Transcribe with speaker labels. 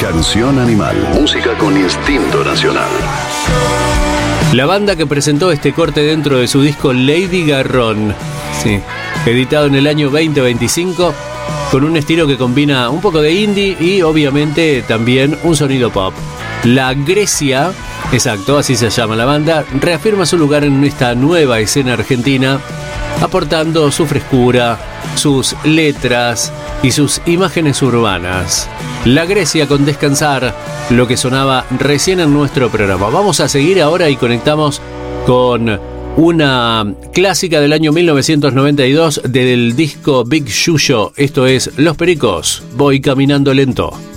Speaker 1: Canción Animal. Música con instinto nacional.
Speaker 2: La banda que presentó este corte dentro de su disco Lady Garrón, sí, editado en el año 2025, con un estilo que combina un poco de indie y obviamente también un sonido pop. La Grecia, exacto, así se llama la banda, reafirma su lugar en esta nueva escena argentina, aportando su frescura, sus letras y sus imágenes urbanas. La Grecia con Descansar, lo que sonaba recién en nuestro programa. Vamos a seguir ahora y conectamos con una clásica del año 1992 del disco Big Yuyo. Esto es Los Pericos, Voy Caminando Lento.